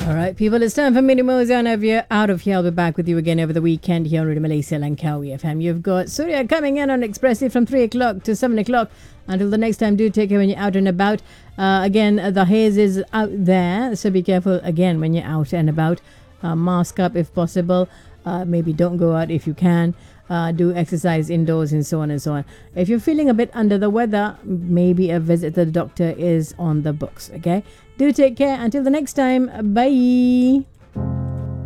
All right, people, it's time for me to move on out of here. I'll be back with you again over the weekend here on Radio Malaysia Langkawi FM. You've got Surya coming in on Expressive from 3 o'clock to 7 o'clock. Until the next time, do take care when you're out and about. Again, the haze is out there, so be careful again when you're out and about. Mask up if possible. Maybe don't go out if you can. Do exercise indoors and so on and so on. If you're feeling a bit under the weather, maybe a visit to the doctor is on the books, okay? Do take care. Until the next time, bye.